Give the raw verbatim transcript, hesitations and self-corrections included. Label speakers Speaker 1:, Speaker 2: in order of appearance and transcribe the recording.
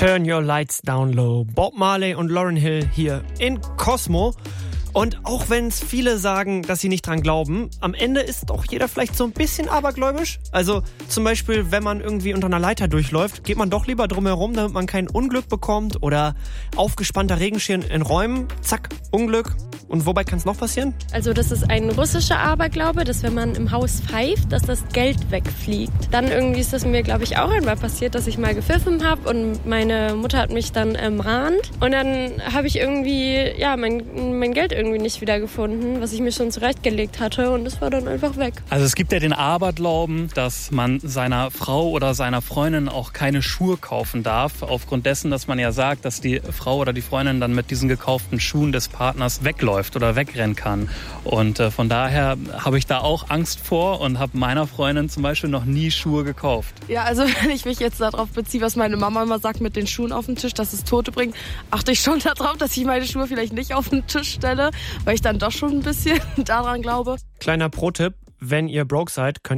Speaker 1: Turn Your Lights Down Low. Bob Marley und Lauryn Hill hier in Cosmo. Und auch wenn es viele sagen, dass sie nicht dran glauben, am Ende ist doch jeder vielleicht so ein bisschen abergläubisch. Also zum Beispiel, wenn man irgendwie unter einer Leiter durchläuft, geht man doch lieber drumherum, damit man kein Unglück bekommt. Oder aufgespannter Regenschirm in Räumen, zack, Unglück. Und wobei kann es noch passieren?
Speaker 2: Also das ist ein russischer Aberglaube, dass wenn man im Haus pfeift, dass das Geld wegfliegt. Dann irgendwie ist das mir, glaube ich, auch einmal passiert, dass ich mal gepfiffen habe und meine Mutter hat mich dann ermahnt. Und dann habe ich irgendwie, ja, mein, mein Geld irgendwie nicht wiedergefunden, was ich mir schon zurechtgelegt hatte und es war dann einfach weg.
Speaker 3: Also es gibt ja den Aberglauben, dass man seiner Frau oder seiner Freundin auch keine Schuhe kaufen darf, aufgrund dessen, dass man ja sagt, dass die Frau oder die Freundin dann mit diesen gekauften Schuhen des Partners wegläuft oder wegrennen kann. Und äh, von daher habe ich da auch Angst vor und habe meiner Freundin zum Beispiel noch nie Schuhe gekauft.
Speaker 4: Ja, also wenn ich mich jetzt darauf beziehe, was meine Mama immer sagt mit den Schuhen auf den Tisch, dass es Tote bringt, achte ich schon darauf, dass ich meine Schuhe vielleicht nicht auf den Tisch stelle, weil ich dann doch schon ein bisschen daran glaube.
Speaker 1: Kleiner Pro-Tipp, wenn ihr broke seid, könnt